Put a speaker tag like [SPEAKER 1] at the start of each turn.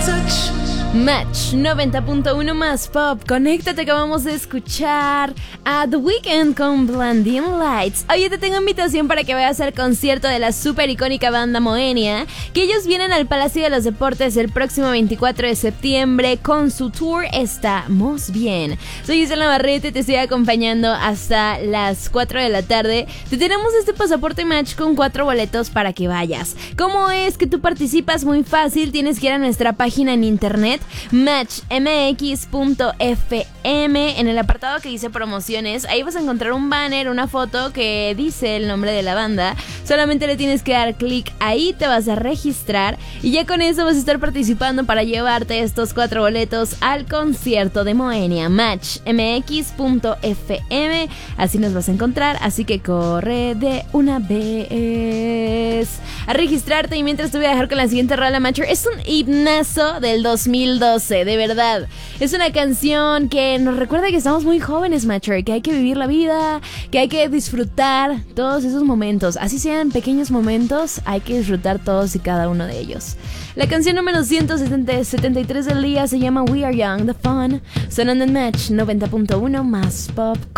[SPEAKER 1] Match 90.1 más pop. Conéctate, que vamos a escuchar a The Weeknd con Blinding Lights. Oye, te tengo invitación para que vayas al concierto de la super icónica banda Moenia, que ellos vienen al Palacio de los Deportes el próximo 24 de septiembre con su tour Estamos Bien. Soy Isela Navarrete, te estoy acompañando hasta las 4 de la tarde. Te tenemos este pasaporte Match con 4 boletos para que vayas. ¿Cómo es que tú participas? Muy fácil, tienes que ir a nuestra página en internet matchmx.fm. En el apartado que dice promociones, ahí vas a encontrar un banner, una foto que dice el nombre de la banda. Solamente le tienes que dar clic ahí, te vas a registrar y ya con eso vas a estar participando para llevarte estos 4 boletos al concierto de Moenia. matchmx.fm, así nos vas a encontrar, así que corre de una vez a registrarte. Y mientras te voy a dejar con la siguiente rola, Matcher. Es un himnazo del 2012, de verdad. Es una canción que nos recuerda que estamos muy jóvenes, Matcher, que hay que vivir la vida, que hay que disfrutar todos esos momentos. Así sean pequeños momentos, hay que disfrutar todos y cada uno de ellos. La canción número 173 del día se llama We Are Young, The Fun, sonando en Match 90.1 más pop.